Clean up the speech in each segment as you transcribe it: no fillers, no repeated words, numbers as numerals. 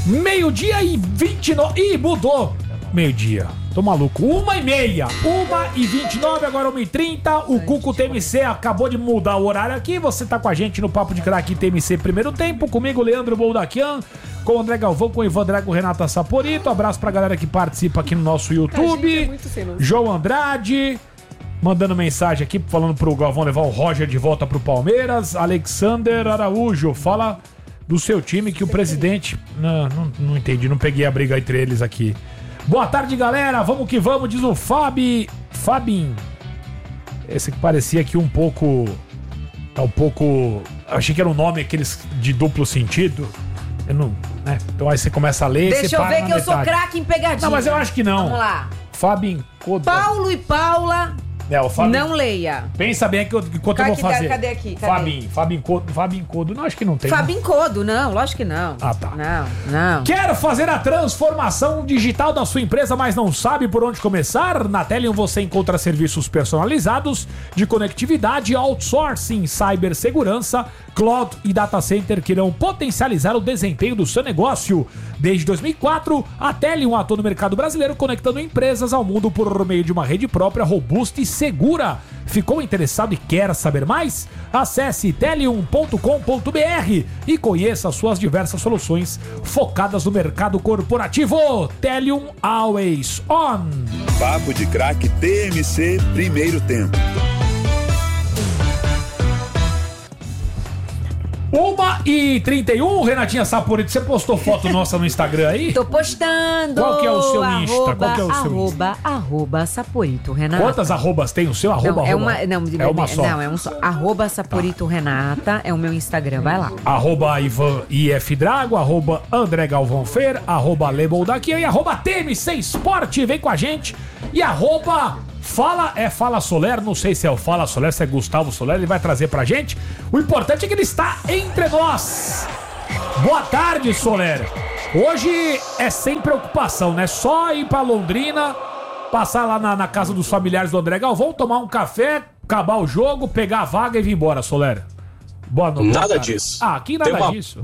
Meio-dia e 29. Ih, mudou. Meio-dia. Tô maluco. 1h30. 1h29, agora 1h30. O Cuco TMC acabou de mudar o horário aqui. Você tá com a gente no Papo de Craque TMC Primeiro Tempo. Comigo, Leandro Boldaquian. Com o André Galvão, com o Ivan Drago, Renata Saporito. Abraço pra galera que participa aqui no nosso YouTube. João Andrade. Mandando mensagem aqui, falando pro Galvão levar o Roger de volta pro Palmeiras. Alexander Araújo, fala do seu time que o presidente... Não entendi, não peguei a briga entre eles aqui. Boa tarde, galera. Vamos que vamos, diz o Fabinho. Esse que parecia aqui um pouco... Achei que era um nome aqueles de duplo sentido. Eu não... Né? Então aí você começa a ler... Deixa eu ver que eu sou craque em pegadinha. Não, mas eu acho que não. Vamos lá. Fabinho. Paulo e Paula... o Fabinho. Não leia. Pensa bem enquanto eu vou fazer. Cadê aqui? Fabinho Codo. Não, acho que não tem. Fabinho Codo, não, lógico que não. Ah, tá. Não. Quer fazer a transformação digital da sua empresa, mas não sabe por onde começar? Na Telium você encontra serviços personalizados de conectividade, outsourcing, cibersegurança, cloud e data center que irão potencializar o desempenho do seu negócio. Desde 2004, a Telium atua no mercado brasileiro conectando empresas ao mundo por meio de uma rede própria, robusta e segura. Ficou interessado e quer saber mais? Acesse telium.com.br e conheça suas diversas soluções focadas no mercado corporativo. Telium Always On. Papo de Craque TMC Primeiro Tempo. 1h31, Renatinha Saporito, você postou foto nossa no Instagram aí? Tô postando. Qual que é o seu Insta? Qual que é o seu arroba Saporito, Renata. Quantas arrobas tem o seu? Arroba, não, é uma só. Não, é um só. Arroba Saporito Renata é o meu Instagram, vai lá. Arroba Ivan IF Drago, arroba André Galvão Fer, arroba Lebol daqui e arroba TMC Esporte, vem com a gente. E arroba... Fala Soler, não sei se é o Fala Soler, se é Gustavo Soler, ele vai trazer pra gente. O importante é que ele está entre nós. Boa tarde, Soler. Hoje é sem preocupação, né? Só ir pra Londrina, passar lá na casa dos familiares do André Galvão, tomar um café, acabar o jogo, pegar a vaga e vir embora, Soler. Boa noite. Nada disso. Aqui nada disso.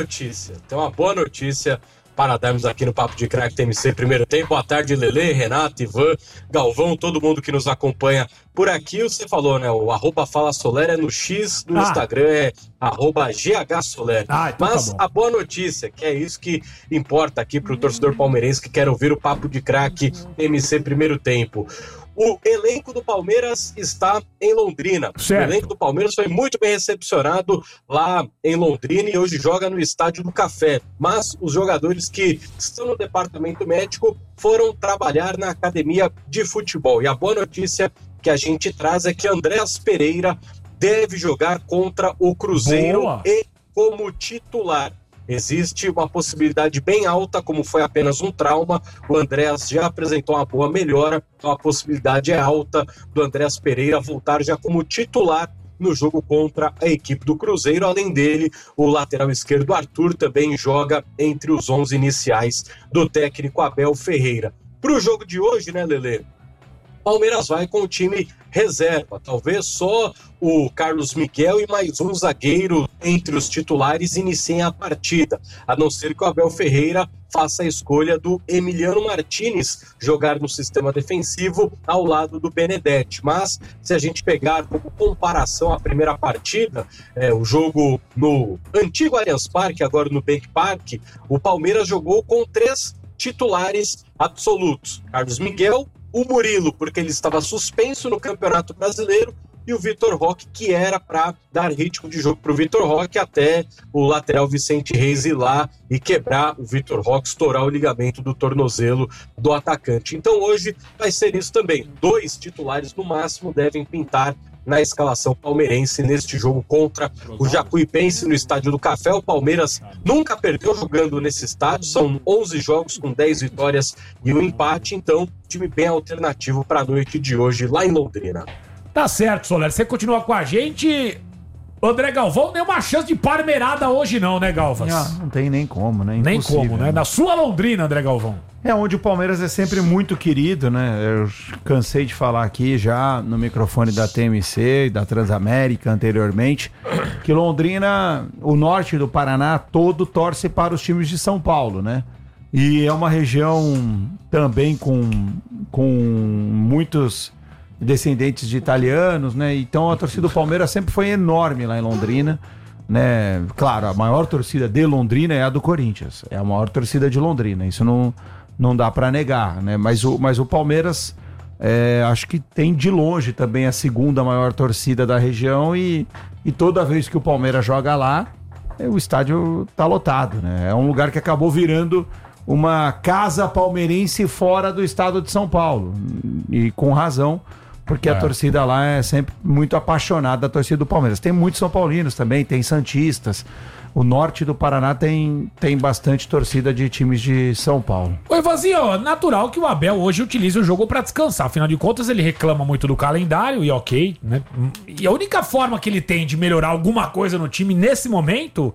Tem uma boa notícia para darmos aqui no Papo de Craque TMC Primeiro Tempo. Boa tarde, Lelê, Renato, Ivan, Galvão, todo mundo que nos acompanha por aqui. Você falou, né? O arroba Fala Soler é no X, no Instagram é arroba GHSoler. Então mas tá a boa notícia, que é isso que importa aqui para o torcedor palmeirense que quer ouvir o Papo de Craque TMC Primeiro Tempo. O elenco do Palmeiras está em Londrina. Certo. O elenco do Palmeiras foi muito bem recepcionado lá em Londrina e hoje joga no Estádio do Café. Mas os jogadores que estão no departamento médico foram trabalhar na academia de futebol. E a boa notícia que a gente traz é que Andréas Pereira deve jogar contra o Cruzeiro e como titular. Existe uma possibilidade bem alta, como foi apenas um trauma, o Andréas já apresentou uma boa melhora, então a possibilidade é alta do Andréas Pereira voltar já como titular no jogo contra a equipe do Cruzeiro. Além dele, o lateral esquerdo Arthur também joga entre os 11 iniciais do técnico Abel Ferreira. Para o jogo de hoje, né, Lelê? Palmeiras vai com o time reserva, talvez só o Carlos Miguel e mais um zagueiro entre os titulares iniciem a partida, a não ser que o Abel Ferreira faça a escolha do Emiliano Martínez jogar no sistema defensivo ao lado do Benedetti. Mas se a gente pegar como comparação a primeira partida, o jogo no antigo Allianz Parque, agora no Bank Park, o Palmeiras jogou com 3 titulares absolutos: Carlos Miguel, o Murilo, porque ele estava suspenso no Campeonato Brasileiro, e o Vitor Roque, que era para dar ritmo de jogo para o Vitor Roque até o lateral Vicente Reis ir lá e quebrar o Vitor Roque, estourar o ligamento do tornozelo do atacante. Então hoje vai ser isso também. 2 titulares no máximo devem pintar na escalação palmeirense neste jogo contra o Jacuipense no Estádio do Café. O Palmeiras nunca perdeu jogando nesse estádio, são 11 jogos com 10 vitórias e um empate, então time bem alternativo para a noite de hoje lá em Londrina. Tá certo, Soler, você continua com a gente. André Galvão, nenhuma chance de parmeirada hoje não, né, Galvas? Não tem nem como, né? Nem como, né? Na sua Londrina, André Galvão. É onde o Palmeiras é sempre muito querido, né? Eu cansei de falar aqui já no microfone da TMC e da Transamérica anteriormente, que Londrina, o norte do Paraná todo torce para os times de São Paulo, né? E é uma região também com muitos descendentes de italianos, né? Então a torcida do Palmeiras sempre foi enorme lá em Londrina, né? Claro, a maior torcida de Londrina é a do Corinthians, é a maior torcida de Londrina, isso não dá pra negar, né? Mas o Palmeiras acho que tem de longe também a segunda maior torcida da região e toda vez que o Palmeiras joga lá, o estádio tá lotado, né? É um lugar que acabou virando uma casa palmeirense fora do estado de São Paulo, e com razão, porque a torcida lá é sempre muito apaixonada, a torcida do Palmeiras. Tem muitos São Paulinos também, tem santistas. O norte do Paraná tem bastante torcida de times de São Paulo. Ô, Ivanzinho, natural que o Abel hoje utilize o jogo pra descansar. Afinal de contas, ele reclama muito do calendário e ok, né? E a única forma que ele tem de melhorar alguma coisa no time nesse momento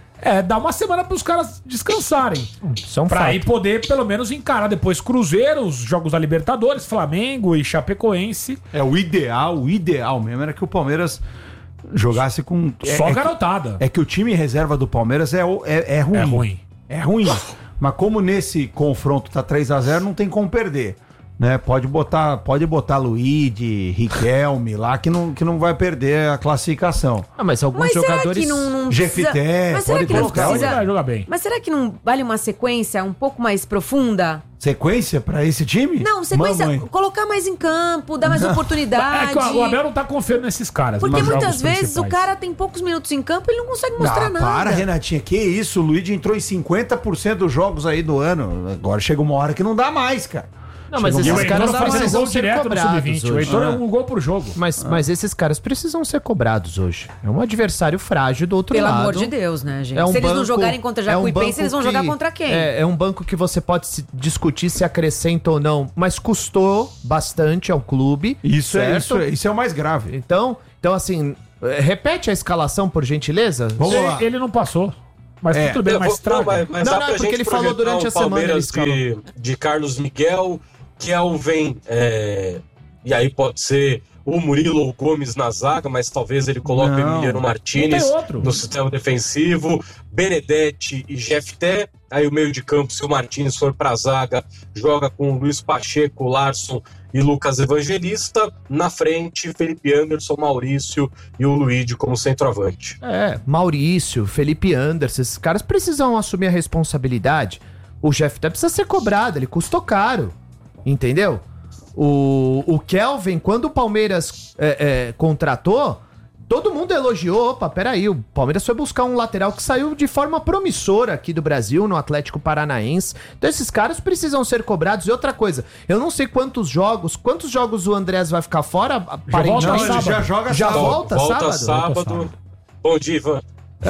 é dar uma semana pros caras descansarem. Pra aí poder, pelo menos, encarar depois Cruzeiro, os jogos da Libertadores, Flamengo e Chapecoense. O ideal mesmo era que o Palmeiras jogasse com... Só garotada. É que o time reserva do Palmeiras é ruim. É ruim. Mas como nesse confronto tá 3-0, não tem como perder. Né? Pode botar Luigi, Riquelme lá, que não vai perder a classificação. Mas alguns jogadores... Será que não precisa... Mas será que não precisa... Vai jogar bem. Mas será que não vale uma sequência um pouco mais profunda? Sequência pra esse time? Não, sequência, colocar mais em campo, dar mais oportunidade. É que o Abel não tá confiando nesses caras. Porque muitas vezes o cara tem poucos minutos em campo e ele não consegue mostrar nada. Para, Renatinha, que isso? O Luigi entrou em 50% dos jogos aí do ano. Agora chega uma hora que não dá mais, cara. Não, mas esses caras precisam ser cobrados hoje. O Heitor é um gol por jogo. Mas esses caras precisam ser cobrados hoje. É um adversário frágil do outro lado. Pelo amor de Deus, né, gente? Se eles não jogarem contra Jacuipense, eles vão jogar contra quem? É um banco que você pode discutir se acrescenta ou não, mas custou bastante ao clube. Isso é o mais grave. Então assim, repete a escalação, por gentileza. Vamos lá. Ele não passou. Mas tudo bem, mas traga. Não, é porque ele falou durante a semana. De Carlos Miguel, Kelvin, e aí pode ser o Murilo ou o Gomes na zaga, mas talvez ele coloque o Emiliano Martínez no sistema defensivo, Benedetti e Jefté. Aí o meio de campo, se o Martínez for pra zaga, joga com o Luiz Pacheco, Larson e Lucas Evangelista. Na frente, Felipe Anderson, Maurício e o Luigi como centroavante. Maurício, Felipe Anderson, esses caras precisam assumir a responsabilidade. O Jefté precisa ser cobrado, ele custou caro. Entendeu? O Kelvin, quando o Palmeiras contratou, todo mundo elogiou. Opa, peraí, o Palmeiras foi buscar um lateral que saiu de forma promissora aqui do Brasil, no Atlético Paranaense. Então esses caras precisam ser cobrados. E outra coisa, eu não sei quantos jogos o Andrés vai ficar fora, aparentemente. Já volta sábado. Bom dia, Ivan.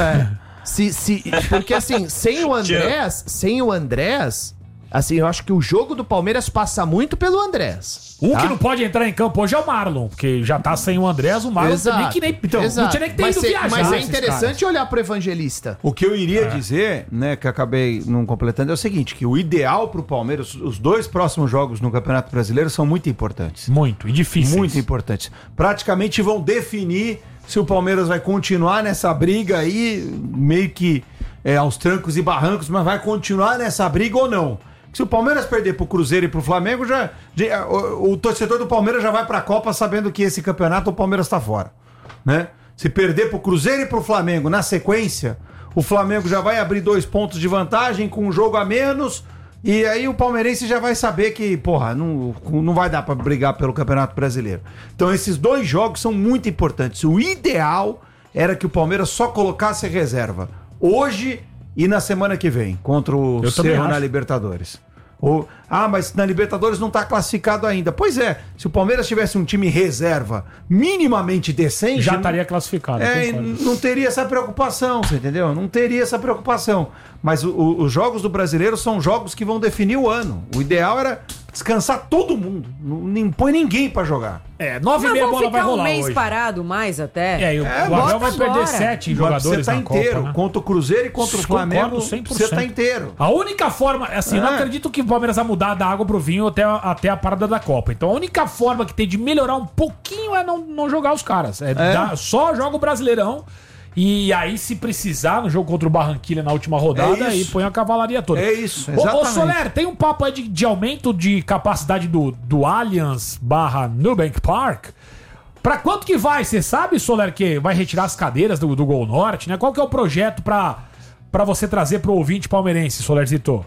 Porque assim, sem o Andrés, assim, eu acho que o jogo do Palmeiras passa muito pelo Andrés. Que não pode entrar em campo hoje é o Marlon, porque já tá sem o Andrés, o Marlon também que nem... Então, não tinha nem que ter ido viajar. Mas é interessante olhar pro Evangelista. O que eu iria dizer, né, que acabei não completando, é o seguinte, que o ideal pro Palmeiras, os 2 próximos jogos no Campeonato Brasileiro são muito importantes. Muito, e difíceis. Muito importantes. Praticamente vão definir se o Palmeiras vai continuar nessa briga aí, meio que aos trancos e barrancos, mas vai continuar nessa briga ou não. Se o Palmeiras perder pro Cruzeiro e pro Flamengo, o torcedor do Palmeiras já vai pra Copa sabendo que esse campeonato o Palmeiras tá fora, né? Se perder pro Cruzeiro e pro Flamengo na sequência, o Flamengo já vai abrir 2 pontos de vantagem com um jogo a menos, e aí o palmeirense já vai saber que, não vai dar pra brigar pelo Campeonato Brasileiro. Então esses 2 jogos são muito importantes. O ideal era que o Palmeiras só colocasse reserva hoje e na semana que vem, contra o Cerro na Libertadores. Mas na Libertadores não tá classificado ainda. Pois é, se o Palmeiras tivesse um time reserva minimamente decente... Já estaria classificado. Não teria essa preocupação, você entendeu? Não teria essa preocupação. Mas os jogos do Brasileiro são jogos que vão definir o ano. O ideal era descansar todo mundo. Não põe ninguém pra jogar. 9h30 a bola vai rolar um mês hoje. parado mais até. E o Abel vai perder 7 jogadores você tá na inteiro. Copa, né? Contra o Cruzeiro e contra o Flamengo, 100%. você tá inteiro. A única forma, assim, não acredito que o Palmeiras vai mudar da água pro vinho até a parada da Copa. Então a única forma que tem de melhorar um pouquinho é não jogar os caras. Só joga o Brasileirão. E aí, se precisar, no jogo contra o Barranquilla na última rodada, aí põe a cavalaria toda. É isso, exatamente. Ô Soler, tem um papo aí de aumento de capacidade do Allianz / Nubank Park. Pra quanto que vai? Você sabe, Soler, que vai retirar as cadeiras do Gol Norte, né? Qual que é o projeto pra você trazer pro ouvinte palmeirense, Solerzito?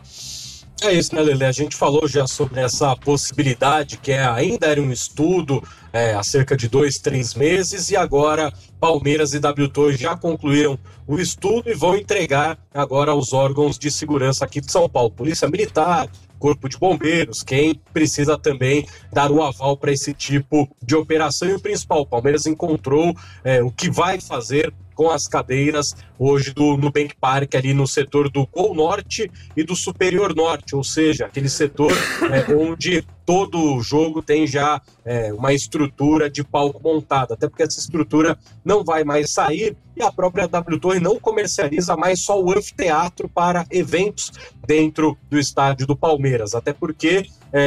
É isso, né, Lelê? A gente falou já sobre essa possibilidade, que ainda era um estudo há cerca de 2-3 meses, e agora Palmeiras e W Torre já concluíram o estudo e vão entregar agora aos órgãos de segurança aqui de São Paulo, Polícia Militar, Corpo de Bombeiros, quem precisa também dar o aval para esse tipo de operação. E o principal, o Palmeiras encontrou o que vai fazer com as cadeiras hoje do Nubank Park, ali no setor do Gol Norte e do Superior Norte, ou seja, aquele setor onde todo jogo tem já uma estrutura de palco montada, até porque essa estrutura não vai mais sair, e a própria W Torre não comercializa mais só o anfiteatro para eventos dentro do estádio do Palmeiras, até porque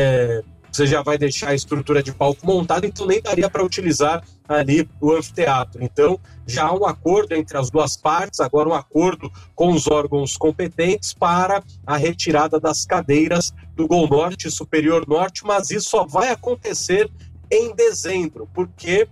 você já vai deixar a estrutura de palco montada, então nem daria para utilizar ali o anfiteatro. Então, já há um acordo entre as duas partes, agora um acordo com os órgãos competentes para a retirada das cadeiras do Gol Norte e Superior Norte, mas isso só vai acontecer em dezembro, porque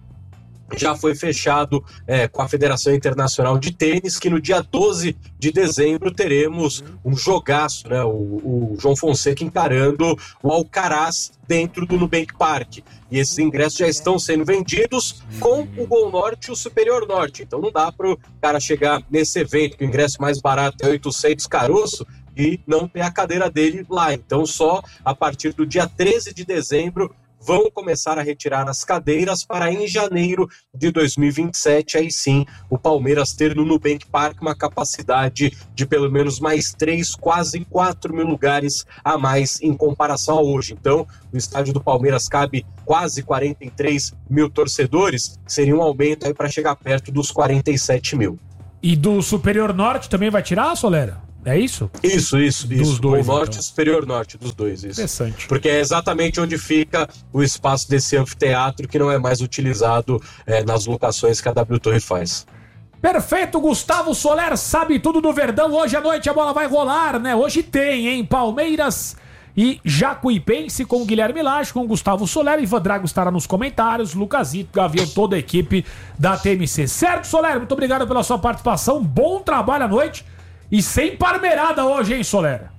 já foi fechado com a Federação Internacional de Tênis, que no dia 12 de dezembro teremos um jogaço, né? O João Fonseca encarando o Alcaraz dentro do Nubank Park. E esses ingressos já estão sendo vendidos com o Gol Norte e o Superior Norte. Então não dá para o cara chegar nesse evento, que o ingresso mais barato é 800 caroço, e não ter a cadeira dele lá. Então só a partir do dia 13 de dezembro vão começar a retirar as cadeiras para em janeiro de 2027, aí sim, o Palmeiras ter no Nubank Park uma capacidade de pelo menos mais 3, quase 4 mil lugares a mais em comparação a hoje. Então, o estádio do Palmeiras cabe quase 43 mil torcedores, seria um aumento aí para chegar perto dos 47 mil. E do Superior Norte também vai tirar, Solera? É isso? Isso. Dos dois, o Norte então. e Superior Norte, dos dois, isso. Interessante. Porque é exatamente onde fica o espaço desse anfiteatro, que não é mais utilizado nas locações que a W Torre faz. Perfeito, Gustavo Soler sabe tudo do Verdão. Hoje à noite a bola vai rolar, né? Hoje tem, hein? Palmeiras e Jacuipense com Guilherme Lage, com Gustavo Soler. Ivan Drago estará nos comentários, Lucasito, Gavião, toda a equipe da TMC. Certo, Soler? Muito obrigado pela sua participação. Bom trabalho à noite. E sem parmeirada hoje, hein, Solera?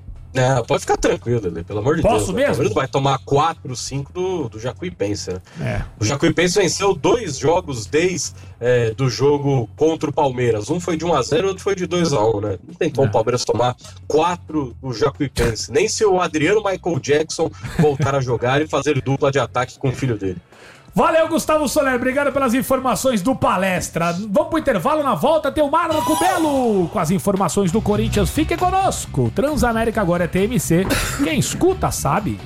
Pode ficar tranquilo, Lelê, pelo amor de Deus. Posso mesmo? O Palmeiras vai tomar 4, 5 do Jacuipense, né? É. O Jacuipense venceu 2 jogos desde do jogo contra o Palmeiras. Um foi de 1-0, outro foi de 2-1, né? Não tem como o Palmeiras tomar 4 do Jacuipense. Nem se o Adriano Michael Jackson voltar a jogar e fazer dupla de ataque com o filho dele. Valeu, Gustavo Soler. Obrigado pelas informações do Palestra. Vamos pro intervalo. Na volta tem o Marco Belo com as informações do Corinthians. Fique conosco. Transamérica agora é TMC. Quem escuta sabe.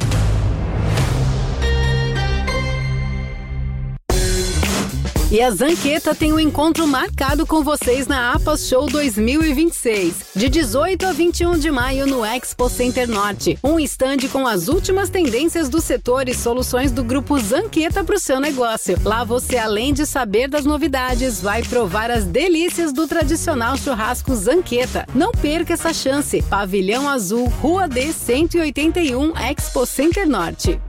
E a Zanqueta tem um encontro marcado com vocês na APAS Show 2026, de 18 a 21 de maio no Expo Center Norte. Um estande com as últimas tendências do setor e soluções do grupo Zanqueta para o seu negócio. Lá você, além de saber das novidades, vai provar as delícias do tradicional churrasco Zanqueta. Não perca essa chance. Pavilhão Azul, Rua D 181, Expo Center Norte.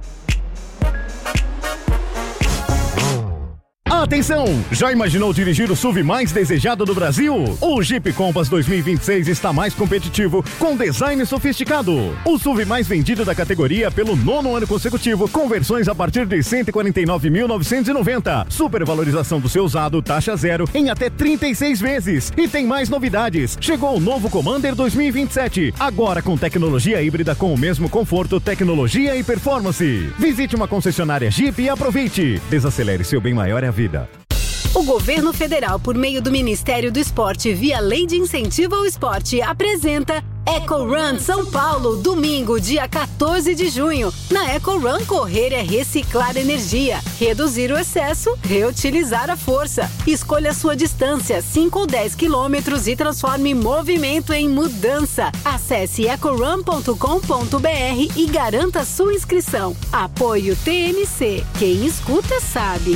Atenção! Já imaginou dirigir o SUV mais desejado do Brasil? O Jeep Compass 2026 está mais competitivo, com design sofisticado. O SUV mais vendido da categoria pelo 9º ano consecutivo, com versões a partir de R$ 149.990. Supervalorização do seu usado, taxa zero, em até 36 vezes. E tem mais novidades. Chegou o novo Commander 2027, agora com tecnologia híbrida com o mesmo conforto, tecnologia e performance. Visite uma concessionária Jeep e aproveite. Desacelere, seu bem maior é a vida. O O governo federal, por meio do Ministério do Esporte, via Lei de Incentivo ao Esporte, apresenta Eco Run São Paulo, domingo, dia 14 de junho. Na Eco Run, correr é reciclar energia, reduzir o excesso, reutilizar a força. Escolha sua distância, 5 ou 10 quilômetros e transforme movimento em mudança. Acesse ecorun.com.br e garanta sua inscrição. Apoio TMC. Quem escuta sabe.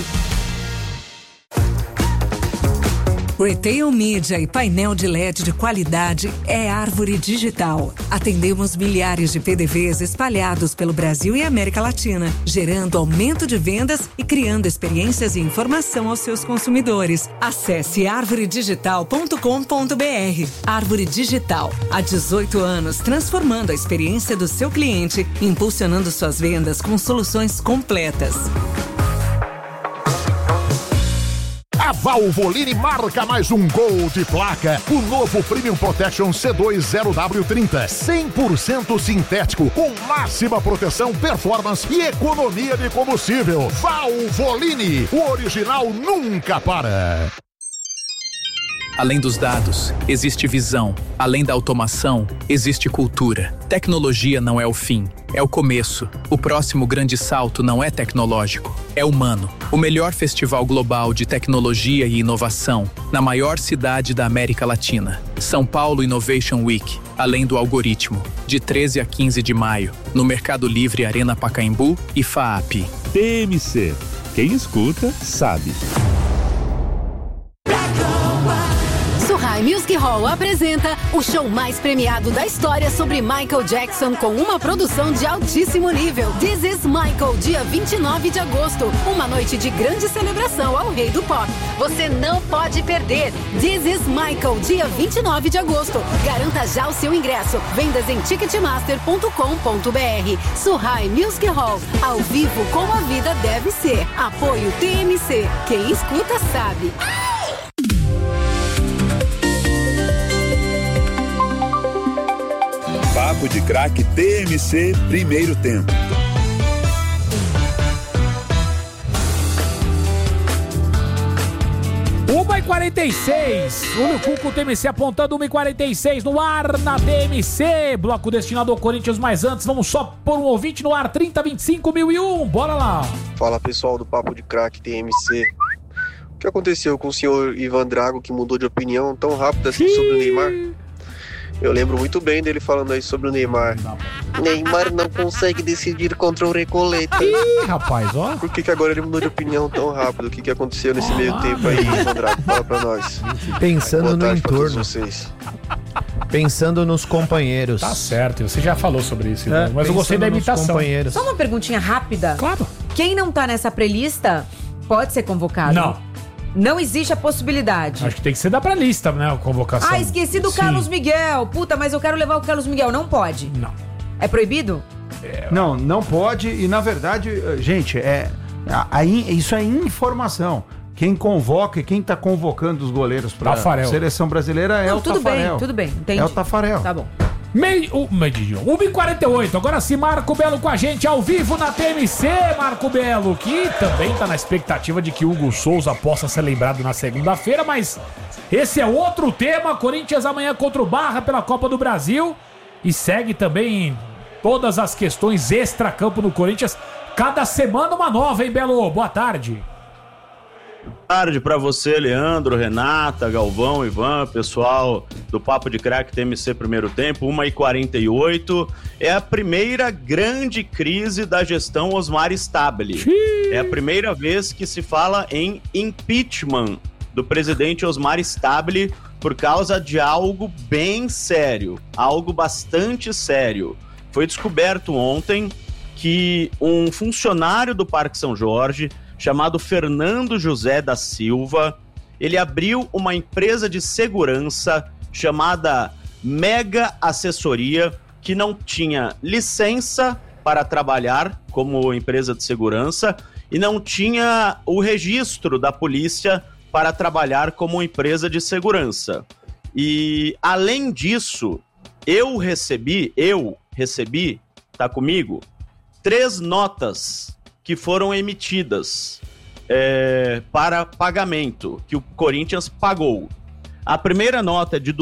Retail Media e painel de LED de qualidade é Árvore Digital. Atendemos milhares de PDVs espalhados pelo Brasil e América Latina, gerando aumento de vendas e criando experiências e informação aos seus consumidores. Acesse arvoredigital.com.br. Árvore Digital, há 18 anos, transformando a experiência do seu cliente, impulsionando suas vendas com soluções completas. A Valvoline marca mais um gol de placa. O novo Premium Protection C20W30. 100% sintético, com máxima proteção, performance e economia de combustível. Valvoline, o original nunca para. Além dos dados, existe visão. Além da automação, existe cultura. Tecnologia não é o fim, é o começo. O próximo grande salto não é tecnológico, é humano. O melhor festival global de tecnologia e inovação, na maior cidade da América Latina. São Paulo Innovation Week, além do algoritmo, de 13 a 15 de maio, no Mercado Livre Arena Pacaembu e FAAP. TMC. Quem escuta, sabe. Suhai Music Hall apresenta o show mais premiado da história sobre Michael Jackson com uma produção de altíssimo nível. This is Michael, dia 29 de agosto. Uma noite de grande celebração ao rei do pop. Você não pode perder. This is Michael, dia 29 de agosto. Garanta já o seu ingresso. Vendas em ticketmaster.com.br. Suhai Music Hall, ao vivo como a vida deve ser. Apoio TMC. Quem escuta sabe. Papo de Craque TMC, primeiro tempo. Uma e 46, o Cuco TMC apontando 1h46 no ar na TMC, bloco destinado ao Corinthians, mas antes vamos só pôr um ouvinte no ar, 3025.001, bora lá. Fala pessoal do Papo de Craque TMC, o que aconteceu com o senhor Ivan Drago que mudou de opinião tão rápido assim sobre o Neymar? Eu lembro muito bem dele falando aí sobre o Neymar. Neymar não consegue decidir contra o Recoleta. Ih, rapaz, ó. Por que agora ele mudou de opinião tão rápido? O que aconteceu nesse meio tempo aí, Andrade? Fala pra nós. Pensando no entorno. Pensando nos companheiros. Tá certo, você já falou sobre isso, mas eu gostei da imitação. Só uma perguntinha rápida. Claro. Quem não tá nessa pré-lista pode ser convocado? Não. Não existe a possibilidade. Acho que tem que ser da pré-lista, né, a convocação. Ah, esqueci do Carlos Miguel. Puta, mas eu quero levar o Carlos Miguel. Não pode. Não. É proibido? Não pode. E, na verdade, gente, isso é informação. Quem convoca e quem tá convocando os goleiros pra seleção brasileira é o Tafarel. Tudo bem, entendi. É o Tafarel. Tá bom. 1h48, agora sim, Marco Belo com a gente ao vivo na TMC, Marco Belo, que também tá na expectativa de que Hugo Souza possa ser lembrado na segunda-feira, mas esse é outro tema. Corinthians amanhã contra o Barra pela Copa do Brasil e segue também todas as questões extra-campo no Corinthians, cada semana uma nova, hein, Belo? Boa tarde. Boa tarde para você, Leandro, Renata, Galvão, Ivan, pessoal do Papo de Craque TMC primeiro tempo, 1h48. É a primeira grande crise da gestão Osmar Stabile. É a primeira vez que se fala em impeachment do presidente Osmar Stabile por causa de algo bem sério, algo bastante sério. Foi descoberto ontem que um funcionário do Parque São Jorge, chamado Fernando José da Silva, ele abriu uma empresa de segurança chamada Mega Assessoria, que não tinha licença para trabalhar como empresa de segurança e não tinha o registro da polícia para trabalhar como empresa de segurança. E, além disso, eu recebi, tá comigo, 3 notas que foram emitidas para pagamento, que o Corinthians pagou. A primeira nota é de R$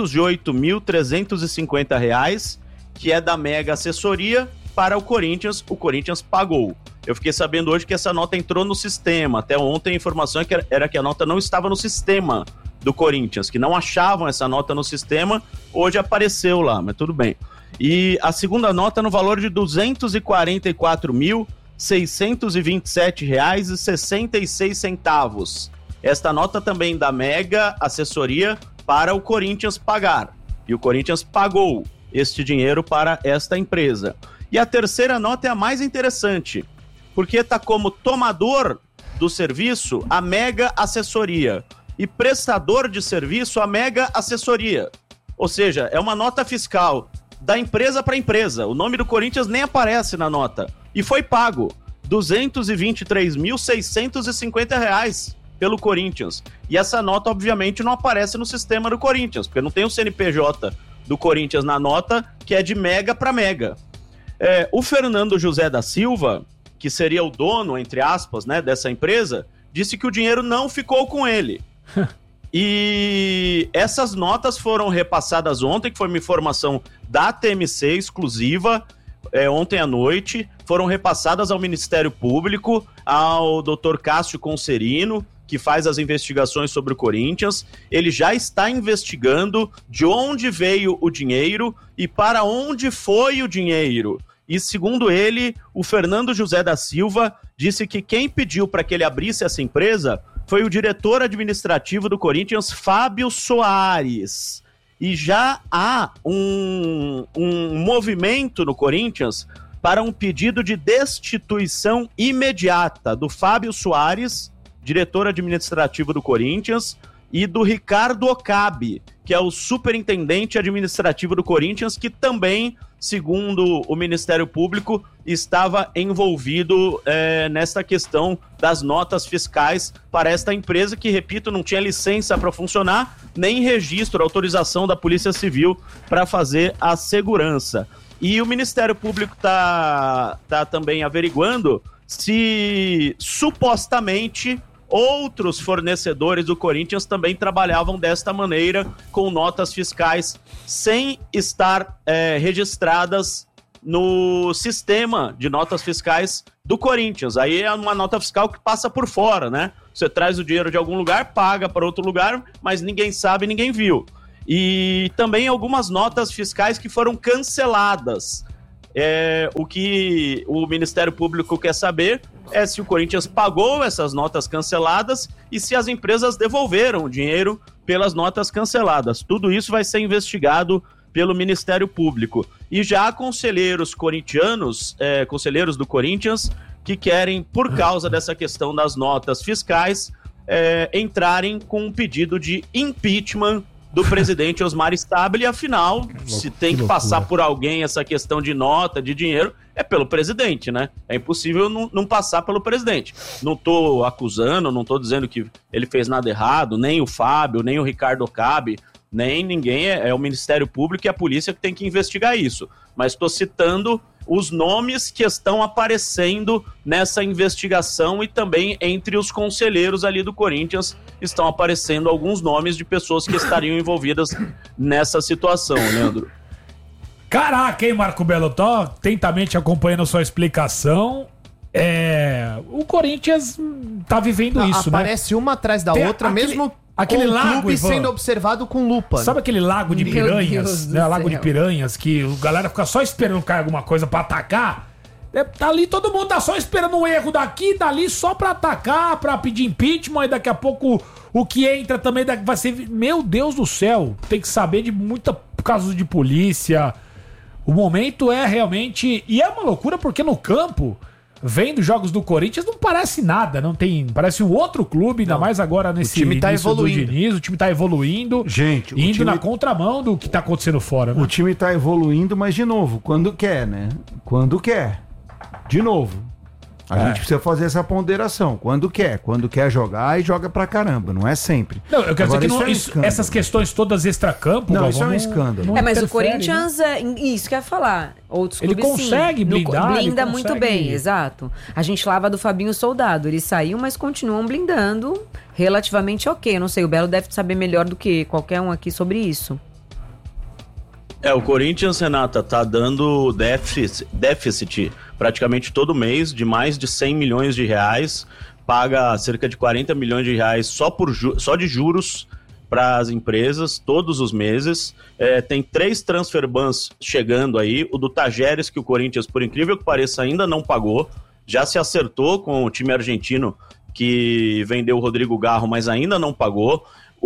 208.350, que é da Mega Assessoria para o Corinthians pagou. Eu fiquei sabendo hoje que essa nota entrou no sistema. Até ontem a informação era que a nota não estava no sistema do Corinthians, que não achavam essa nota no sistema. Hoje apareceu lá, mas tudo bem. E a segunda nota no valor de R$ 244.627,66. Esta nota também da Mega Assessoria para o Corinthians pagar. E o Corinthians pagou este dinheiro para esta empresa. E a terceira nota é a mais interessante, porque está como tomador do serviço a Mega Assessoria e prestador de serviço a Mega Assessoria. Ou seja, é uma nota fiscal da empresa para empresa. O nome do Corinthians nem aparece na nota. E foi pago R$ 223.650 pelo Corinthians. E essa nota, obviamente, não aparece no sistema do Corinthians, porque não tem o CNPJ do Corinthians na nota, que é de Mega para Mega. O Fernando José da Silva, que seria o dono, entre aspas, né, dessa empresa, disse que o dinheiro não ficou com ele. E essas notas foram repassadas ontem, que foi uma informação da TMC exclusiva, ontem à noite, foram repassadas ao Ministério Público, ao Dr. Cássio Concerino, que faz as investigações sobre o Corinthians. Ele já está investigando de onde veio o dinheiro e para onde foi o dinheiro. E, segundo ele, o Fernando José da Silva disse que quem pediu para que ele abrisse essa empresa foi o diretor administrativo do Corinthians, Fábio Soares. E já há um movimento no Corinthians para um pedido de destituição imediata do Fábio Soares, diretor administrativo do Corinthians, e do Ricardo Okabe, que é o superintendente administrativo do Corinthians, que também, segundo o Ministério Público, estava envolvido nessa questão das notas fiscais para esta empresa que, repito, não tinha licença para funcionar, nem registro, autorização da Polícia Civil para fazer a segurança. E o Ministério Público tá também averiguando se, supostamente, outros fornecedores do Corinthians também trabalhavam desta maneira, com notas fiscais sem estar registradas no sistema de notas fiscais do Corinthians. Aí é uma nota fiscal que passa por fora, né? Você traz o dinheiro de algum lugar, paga para outro lugar, mas ninguém sabe, ninguém viu. E também algumas notas fiscais que foram canceladas. O que o Ministério Público quer saber é se o Corinthians pagou essas notas canceladas e se as empresas devolveram o dinheiro pelas notas canceladas. Tudo isso vai ser investigado pelo Ministério Público. E já há conselheiros corintianos, conselheiros do Corinthians, que querem, por causa dessa questão das notas fiscais, entrarem com um pedido de impeachment do presidente Osmar Stabile. Afinal, se tem que passar por alguém essa questão de nota, de dinheiro, é pelo presidente, né? É impossível não passar pelo presidente. Não tô acusando, não tô dizendo que ele fez nada errado, nem o Fábio, nem o Ricardo Okabe, nem ninguém, é o Ministério Público e a polícia que tem que investigar isso. Mas estou citando os nomes que estão aparecendo nessa investigação e também entre os conselheiros ali do Corinthians estão aparecendo alguns nomes de pessoas que estariam envolvidas nessa situação, Leandro. Caraca, hein, Marco Belo? Tô atentamente acompanhando sua explicação. O Corinthians tá vivendo isso, né? Aparece uma atrás da outra, mesmo aquele com o lago clube sendo observado com lupa. Sabe aquele lago de piranhas, né? Lago céu. de piranhas, que a galera fica só esperando cair alguma coisa pra atacar? Tá ali, todo mundo tá só esperando um erro daqui, dali, só pra atacar, pra pedir impeachment, e daqui a pouco o que entra também vai ser... Meu Deus do céu, tem que saber de muita casos de polícia. O momento é realmente... E é uma loucura porque no campo, vendo jogos do Corinthians, não parece nada, não tem... Parece um outro clube, ainda mais agora nesse time tá evoluindo. do Diniz, o time tá evoluindo. Gente, indo na contramão do que tá acontecendo fora, né? O time tá evoluindo, mas de novo, quando quer, né? Quando quer. De novo. A gente precisa fazer essa ponderação. Quando quer jogar e joga pra caramba, não é sempre. Não, eu quero Agora, dizer que isso é um essas questões todas extracampo... Não, isso é um escândalo. Mas o interfere, Corinthians, isso que eu ia falar. Outros Ele clubes consegue blindar, blinda ele muito consegue- bem, exato. A gente lava do Fabinho Soldado. Eles saíram, mas continuam blindando relativamente ok. Eu não sei, o Belo deve saber melhor do que qualquer um aqui sobre isso. O Corinthians, Renata, tá dando déficit praticamente todo mês de mais de 100 milhões de reais, paga cerca de 40 milhões de reais só de juros para as empresas todos os meses. Tem 3 transfer bans chegando aí, o do Tajeres, que o Corinthians, por incrível que pareça, ainda não pagou, já se acertou com o time argentino que vendeu o Rodrigo Garro, mas ainda não pagou.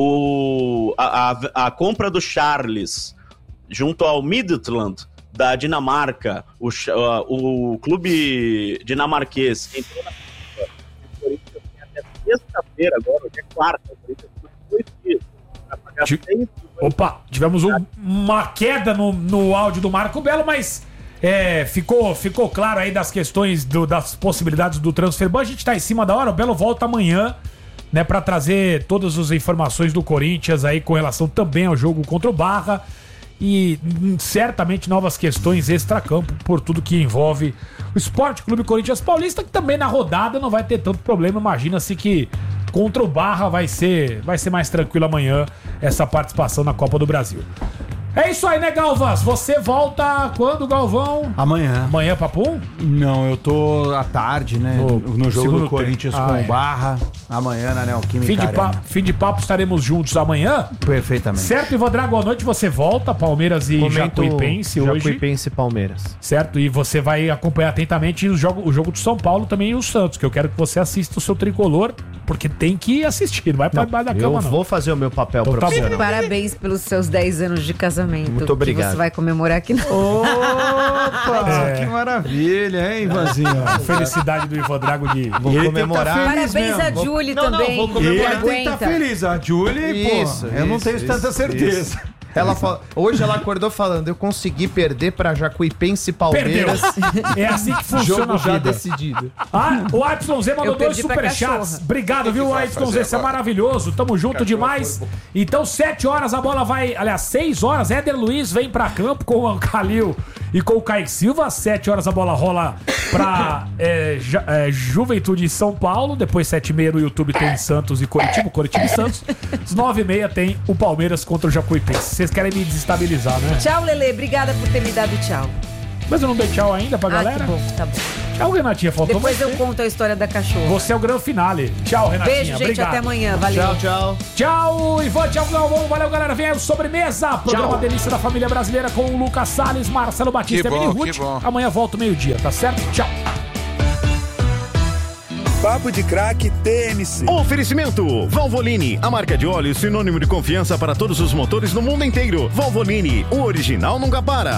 A compra do Charles junto ao Midtjylland da Dinamarca, o clube dinamarquês entrou na o Corinthians tem até sexta-feira agora, hoje é quarta, o Corinthians tem 2 dias para pagar 100. Opa, tivemos uma queda no áudio do Marco Belo, mas ficou claro aí das questões das possibilidades do transfer ban. A gente tá em cima da hora, o Belo volta amanhã, né, para trazer todas as informações do Corinthians aí com relação também ao jogo contra o Barra. E certamente novas questões extracampo por tudo que envolve o Esporte Clube Corinthians Paulista, que também na rodada não vai ter tanto problema. Imagina-se que contra o Barra vai ser mais tranquilo amanhã essa participação na Copa do Brasil. É isso aí, né, Galvas? Você volta quando, Galvão? Amanhã. Amanhã, Papum? Não, eu tô à tarde, né? No jogo do Corinthians com o Barra. Amanhã na Neoquímica Arena. Fim de papo, estaremos juntos amanhã? Perfeitamente. Certo, Ivan Drago, à noite você volta, Palmeiras e Jacuipense hoje. Jacuipense e Palmeiras. Certo, e você vai acompanhar atentamente o jogo de São Paulo também e o Santos, que eu quero que você assista o seu tricolor, porque tem que assistir, não vai pra baixo da cama, não. Eu vou fazer o meu papel Então, profissional. Parabéns pelos seus 10 anos de casamento. Muito obrigado. Que você vai comemorar aqui. Opa, que maravilha, hein, Ivanzinho? A felicidade do Ivan Drago de... Vou comemorar. Parabéns a Julie também. Vou comemorar. Ele tem que estar feliz. A Julie, eu não tenho tanta certeza. Hoje ela acordou falando, eu consegui perder pra Jacuipense e Palmeiras. É assim que funciona Jogo a já vida. decidido. O AYZ mandou Eu 2 perdi pra superchats. cachorra. Obrigado, viu, AYZ? Você é maravilhoso. Tamo junto demais. Então, 7 horas a bola vai... Aliás, 6 horas, Éder Luiz vem pra campo com o Calil e com o Kaique Silva. 7 horas a bola rola pra Juventude e São Paulo. Depois, 7h30 no YouTube tem Santos e Coritiba e Santos. Às 9h30 tem o Palmeiras contra o Jacuipense. Vocês querem me desestabilizar, né? Tchau, Lelê. Obrigada por ter me dado tchau. Mas eu não dei tchau ainda pra galera? Que bom, tá bom. Tchau, Renatinha. Faltou Depois você. eu conto a história da cachorra. Você é o grande finale. Tchau, Renatinha. Beijo, gente. Obrigado. Até amanhã. Valeu. Tchau. Tchau, Ivan. Tchau, Galvão. Valeu, galera. Vem aí o Sobremesa. Programa Delícia da Família Brasileira com o Lucas Salles, Marcelo Batista e Emily Ruth. Amanhã volta meio-dia, tá certo? Tchau. Papo de Craque TMC. Oferecimento Valvoline, a marca de óleo sinônimo de confiança para todos os motores no mundo inteiro. Valvoline, o original nunca para.